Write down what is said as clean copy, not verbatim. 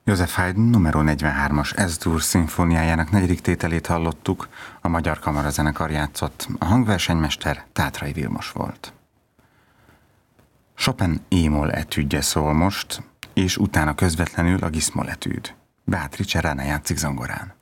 Joseph Haydn numero 43-as Ez-dur szimfóniájának 4. tételét hallottuk, a Magyar Kamarazenekar játszott, a hangversenymester Tátrai Vilmos volt. Chopin E-moll etüdje szól most, és utána közvetlenül a Gis-moll etűd. Beatrice Rana játszik zongorán.